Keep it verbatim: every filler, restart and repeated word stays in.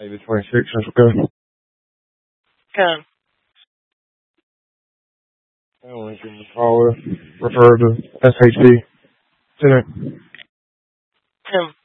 Maybe twenty-six, that's okay. Come. I only can recall it. Refer to S H D. Center. Come.